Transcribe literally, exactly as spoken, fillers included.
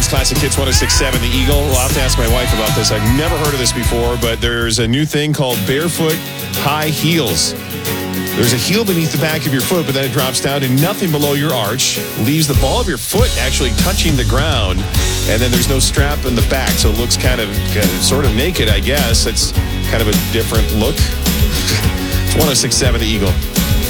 It's Classic Hits one oh six point seven, The Eagle. I'll have to ask my wife about this. I've never heard of this before, but there's a new thing called barefoot high heels. There's a heel beneath the back of your foot, but then it drops down to nothing below your arch, leaves the ball of your foot actually touching the ground, and then there's no strap in the back, so it looks kind of, kind of sort of naked, I guess. It's kind of a different look. It's one oh six point seven, The Eagle.